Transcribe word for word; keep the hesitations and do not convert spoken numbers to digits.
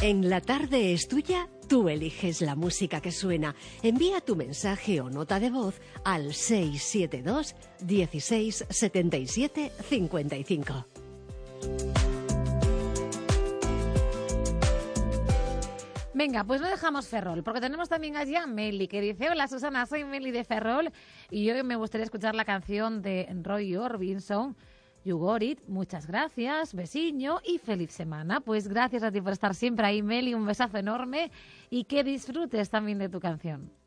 En La Tarde es Tuya, tú eliges la música que suena. Envía tu mensaje o nota de voz al seis siete dos, dieciséis, setenta y siete, cincuenta y cinco. Venga, pues no dejamos Ferrol, porque tenemos también allí a Meli, que dice: hola Susana, soy Meli de Ferrol y hoy me gustaría escuchar la canción de Roy Orbison, You Got It. Muchas gracias, besiño y feliz semana. Pues gracias a ti por estar siempre ahí, Meli, un besazo enorme y que disfrutes también de tu canción.